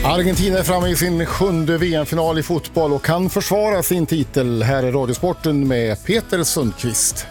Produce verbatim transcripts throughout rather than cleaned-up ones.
Argentina är framme i sin sjunde V M-final i fotboll och kan försvara sin titel. Här är Radiosporten med Peter Sundqvist.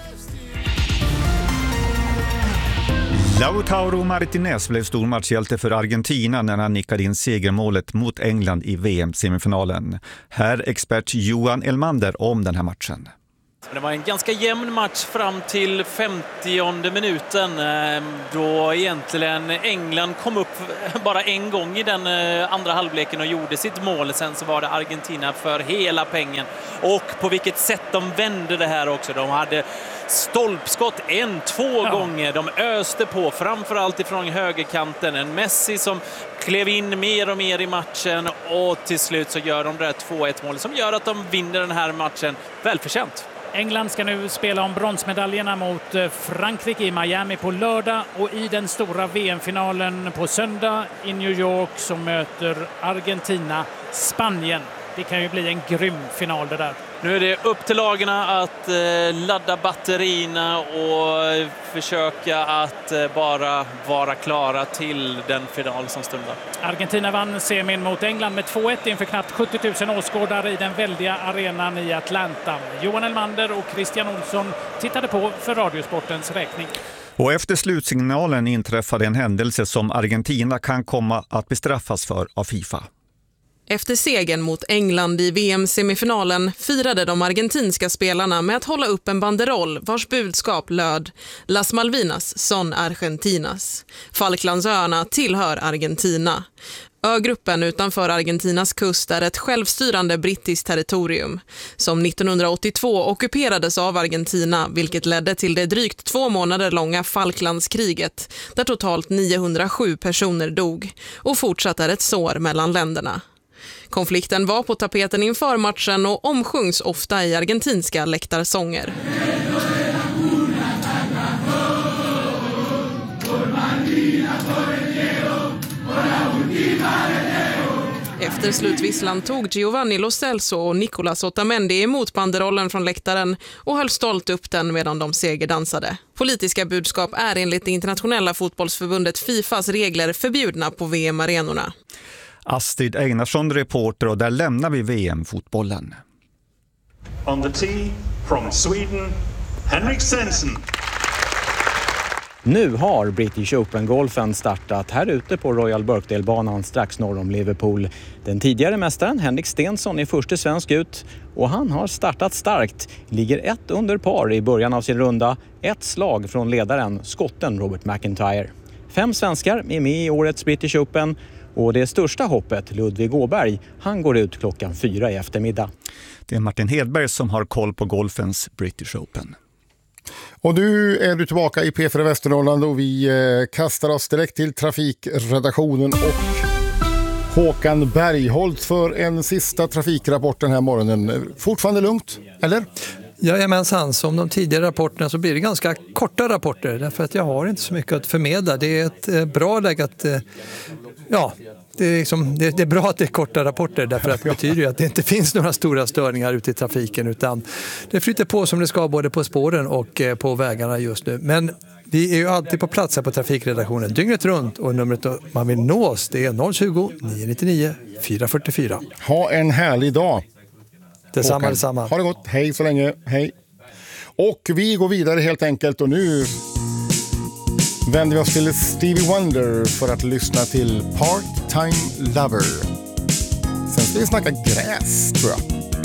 Lautaro Martinez blev stormatchhjälte för Argentina när han nickade in segermålet mot England i V M-semifinalen. Här expert Johan Elmander om den här matchen. Det var en ganska jämn match fram till femtionde minuten då egentligen England kom upp bara en gång i den andra halvleken och gjorde sitt mål. Sen så var det Argentina för hela pengen. Och på vilket sätt de vände det här också. De hade stolpskott en, två ja. gånger. De öste på, framförallt ifrån högerkanten. En Messi som klev in mer och mer i matchen och till slut så gör de det här två ett mål som gör att de vinner den här matchen välförtjänt. England ska nu spela om bronsmedaljerna mot Frankrike i Miami på lördag och i den stora V M-finalen på söndag i New York så möter Argentina Spanien. Det kan ju bli en grym final det där. Nu är det upp till lagarna att eh, ladda batterierna och försöka att eh, bara vara klara till den final som stundar. Argentina vann semin mot England med två ett inför knappt sjuttio tusen åskådare i den väldiga arenan i Atlanta. Johan Elmander och Christian Olsson tittade på för Radiosportens räkning. Och efter slutsignalen inträffade en händelse som Argentina kan komma att bestraffas för av FIFA. Efter segern mot England i V M-semifinalen firade de argentinska spelarna med att hålla upp en banderoll vars budskap löd Las Malvinas son Argentinas. Falklandsöarna tillhör Argentina. Ögruppen utanför Argentinas kust är ett självstyrande brittiskt territorium som nittonhundraåttiotvå ockuperades av Argentina, vilket ledde till det drygt två månader långa Falklandskriget där totalt niohundrasju personer dog och fortsatt är ett sår mellan länderna. Konflikten var på tapeten inför matchen och omsjungs ofta i argentinska läktarsånger. Efter slutvisslan tog Giovanni Lo Celso och Nicolas Otamendi emot banderollen från läktaren och höll stolt upp den medan de segerdansade. Politiska budskap är enligt det internationella fotbollsförbundet FIFAs regler förbjudna på V M-arenorna. Astrid Einarsson, reporter, och där lämnar vi V M-fotbollen. On the tee from Sweden, Henrik Stenson. Nu har British Open-golfen startat här ute på Royal Birkdale-banan strax norr om Liverpool. Den tidigare mästaren Henrik Stenson är första svensk ut och han har startat starkt. Ligger ett under par i början av sin runda, ett slag från ledaren, skotten Robert McIntyre. Fem svenskar är med i årets British Open. Och det största hoppet, Ludvig Åberg, han går ut klockan fyra i eftermiddag. Det är Martin Hedberg som har koll på golfens British Open. Och nu är du tillbaka i P fyra Västernorrland och vi eh, kastar oss direkt till trafikredaktionen och Håkan Bergholt för en sista trafikrapport den här morgonen. Fortfarande lugnt, eller? Jajamensan, som de tidigare rapporterna så blir det ganska korta rapporter därför att jag har inte så mycket att förmedla. Det är ett eh, bra läge att, eh, ja, det är, liksom, det, det är bra att det är korta rapporter därför att det betyder ju att det inte finns några stora störningar ute i trafiken utan det flyter på som det ska både på spåren och eh, på vägarna just nu. Men vi är ju alltid på plats här på trafikredaktionen dygnet runt och numret man vill nå oss det är noll tjugo, nio nittionio, fyra fyrtiofyra. Ha en härlig dag. Detsamma, detsamma. Ha det gott, hej så länge, hej. Och vi går vidare helt enkelt och nu vänder vi oss till Stevie Wonder för att lyssna till Part-Time Lover. Sen ska vi snacka gräs, tror jag.